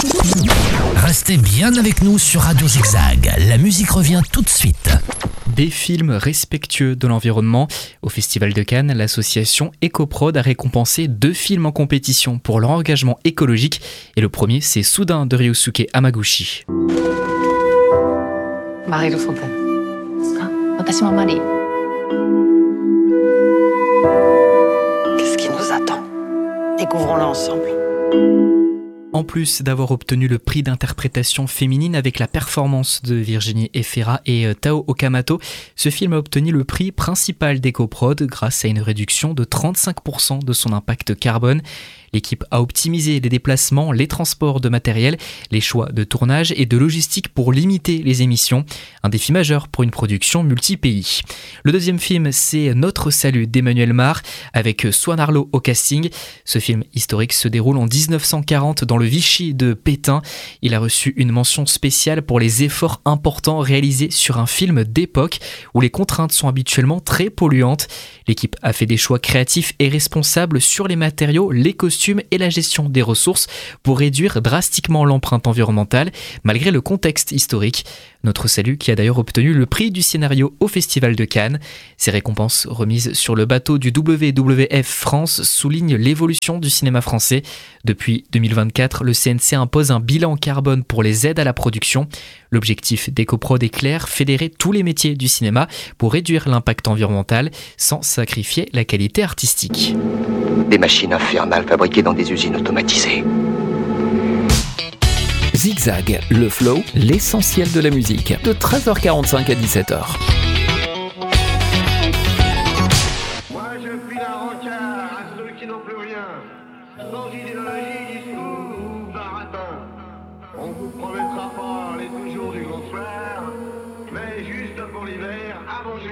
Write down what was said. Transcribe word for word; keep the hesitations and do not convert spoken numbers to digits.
Restez bien avec nous sur Radio Zigzag. La musique revient tout de suite. Des films respectueux de l'environnement. Au Festival de Cannes, l'association EcoProd a récompensé deux films en compétition pour leur engagement écologique. Et le premier, c'est Soudain de Ryosuke Hamaguchi. Marie-Lou Fontaine. Attention à Marie. Qu'est-ce qui nous attend? Découvrons-le ensemble. En plus d'avoir obtenu le prix d'interprétation féminine avec la performance de Virginie Efira et Tao Okamoto, ce film a obtenu le prix principal d'EcoProd grâce à une réduction de trente-cinq pour cent de son impact carbone. L'équipe a optimisé les déplacements, les transports de matériel, les choix de tournage et de logistique pour limiter les émissions. Un défi majeur pour une production multi-pays. Le deuxième film, c'est Notre Salut d'Emmanuel Mar avec Swan Arlo au casting. Ce film historique se déroule en dix-neuf cent quarante dans le Vichy de Pétain. Il a reçu une mention spéciale pour les efforts importants réalisés sur un film d'époque où les contraintes sont habituellement très polluantes. L'équipe a fait des choix créatifs et responsables sur les matériaux, les costumes et la gestion des ressources pour réduire drastiquement l'empreinte environnementale malgré le contexte historique. Notre Salut qui a d'ailleurs obtenu le prix du scénario au Festival de Cannes. Ces récompenses remises sur le bateau du W W F France soulignent l'évolution du cinéma français. Depuis deux mille vingt-quatre, le C N C impose un bilan carbone pour les aides à la production. L'objectif d'EcoProd est clair, fédérer tous les métiers du cinéma pour réduire l'impact environnemental sans sacrifier la qualité artistique. Des machines infernales fabriquées dans des usines automatisées. Zigzag, le flow, l'essentiel de la musique, de treize heures quarante-cinq à dix-sept heures. Moi je puis la rencard à ceux qui n'ont plus rien, sans idéologie, discours ou baratin. On vous promettra pas les toujours du grand soir, mais juste pour l'hiver, à manger.